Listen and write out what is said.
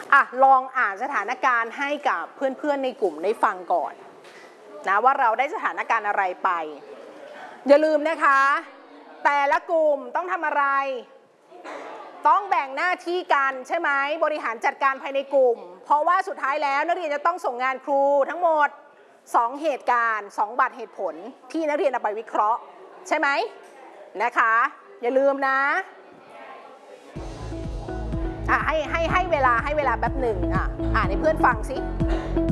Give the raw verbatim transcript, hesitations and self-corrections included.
อ่ะลองอ่านสถานการณ์ให้กับเพื่อนๆในกลุ่มได้ฟังก่อนนะว่าเราได้สถานการณ์อะไรไปอย่าลืมนะคะแต่ละกลุ่มต้องทำอะไรต้องแบ่งหน้าที่กันใช่ไหมบริหารจัดการภายในกลุ่มเพราะว่าสุดท้ายแล้วนักเรียนจะต้องส่งงานครูทั้งหมดสองเหตุการณ์สองบัตรเหตุผลที่นักเรียนเอาไปวิเคราะห์ใช่ไหมนะคะอย่าลืมนะอ่ะให้ให้ให้เวลาให้เวลาแป๊บหนึ่งอ่ะอ่านให้เพื่อนฟังสิ